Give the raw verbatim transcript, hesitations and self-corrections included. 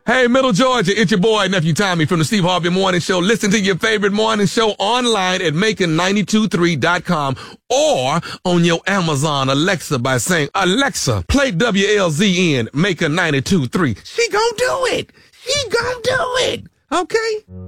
Hey, Middle Georgia, it's your boy, Nephew Tommy from the Steve Harvey Morning Show. Listen to your favorite morning show online at Macon nine two three dot com or on your Amazon Alexa by saying, Alexa, play W L Z N, Macon ninety-two point three. She gonna do it. She gonna do it. Okay?